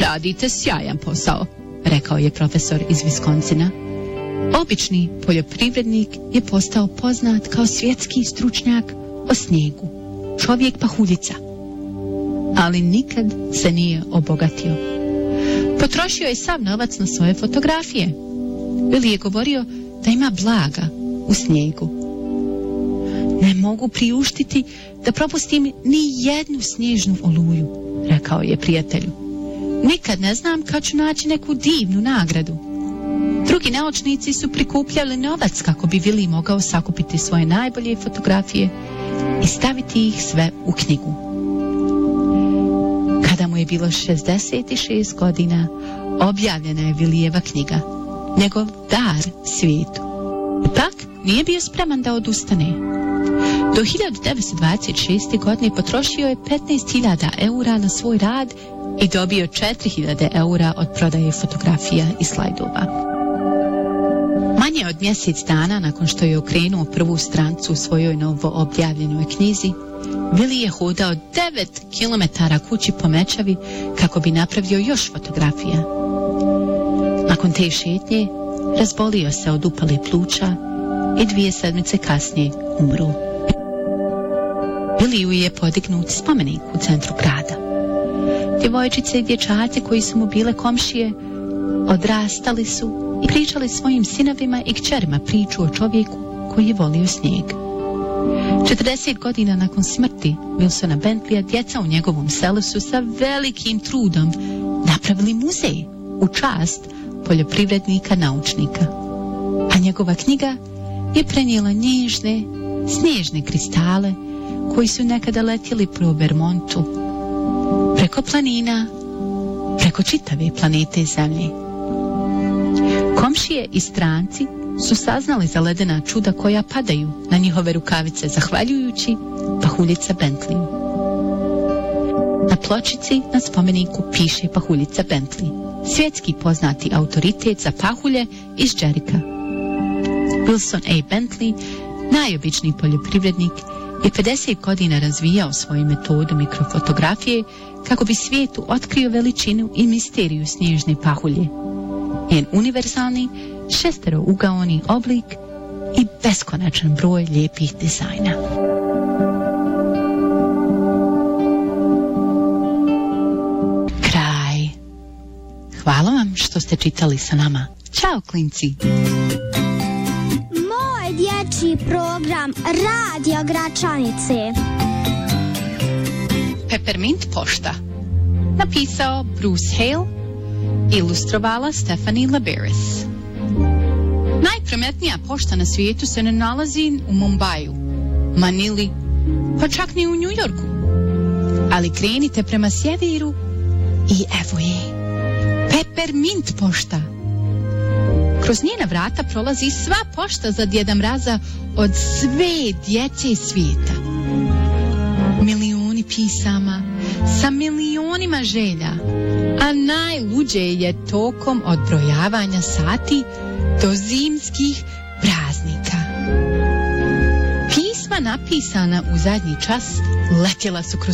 Radite sjajan posao, rekao je profesor iz Viskonsina. Obični poljoprivrednik je postao poznat kao svjetski stručnjak o snijegu, čovjek pahuljica. Ali nikad se nije obogatio. Potrošio je sav novac na svoje fotografije. Billy je govorio da ima blaga u snijegu. Ne mogu priuštiti da propustim ni jednu snježnu oluju, rekao je prijatelju. Nikad ne znam kad ću naći neku divnu nagradu. Drugi naučnici su prikupljali novac kako bi Billy mogao sakupiti svoje najbolje fotografije i staviti ih sve u knjigu. Kada mu je bilo 66 godina, objavljena je Billyjeva knjiga, njegov dar svijetu. Ipak nije bio spreman da odustane. Do 1926. godine potrošio je 15.000 eura na svoj rad i dobio 4.000 eura od prodaje fotografija i slajdova. Manje od mjesec dana nakon što je okrenuo prvu strancu u svojoj novo objavljenoj knjizi, Billy je hodao 9 kilometara kući po Mečavi kako bi napravio još fotografija. Nakon te šetnje razbolio se od upale pluća i 2 sedmice kasnije umru. Billyju je podignut spomenik u centru grada. Djevojčice i dječaci koji su mu bile komšije odrastali su i pričali svojim sinovima i kćerima priču o čovjeku koji je volio snijeg. 40 godina nakon smrti Wilsona Bentleya, djeca u njegovom selu su sa velikim trudom napravili muzej u čast poljoprivrednika naučnika. A njegova knjiga je prenijela nježne, snježne kristale koji su nekada letjeli po Vermontu, preko planina, preko čitave planete Zemlje. Komšije i stranci su saznali za ledena čuda koja padaju na njihove rukavice zahvaljujući pahuljica Bentleyu. Na pločici na spomeniku piše pahuljica Bentley, svjetski poznati autoritet za pahulje iz Jerika. Wilson A. Bentley, najobičniji poljoprivrednik, je 50 godina razvijao svoju metodu mikrofotografije kako bi svijetu otkrio veličinu i misteriju snježne pahulje, njen univerzalni šesterougaoni oblik i beskonačan broj lijepih dizajna. Kraj. Hvala vam što ste čitali sa nama. Ćao, klinci! Moj dječji program Radio Gračanice. Peppermint pošta. Napisao Bruce Hale, ilustrovala Stephanie Laberis. Najprometnija pošta na svijetu se ne nalazi u Mumbaju, Manili, pa čak ni u New Yorku. Ali krenite prema sjeveru i evo je Peppermint pošta. Kroz njena vrata prolazi sva pošta za Djeda Mraza od sve djece svijeta. Milioni pisama sa milionima želja, a najluđe je tokom odbrojavanja sati do zimskih praznika. Pisma napisana u zadnji čas letjela su kroz